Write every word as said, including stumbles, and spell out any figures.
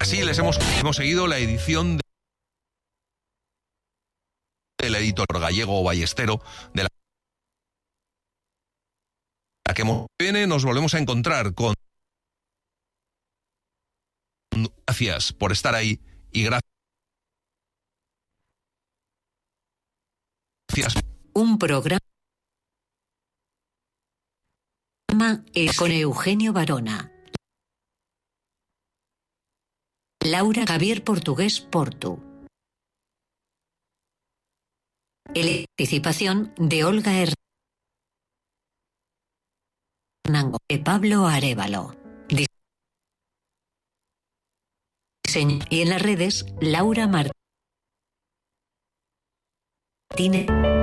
Así les hemos, hemos seguido la edición de del editor gallego Ballestero, de la que viene, nos volvemos a encontrar con... Gracias por estar ahí y gracias. Un programa es con Eugenio Barona, Laura Javier Portugués Portu. La participación de Olga Hernango, de Pablo Arévalo. Diseño. Y en las redes, Laura Martínez.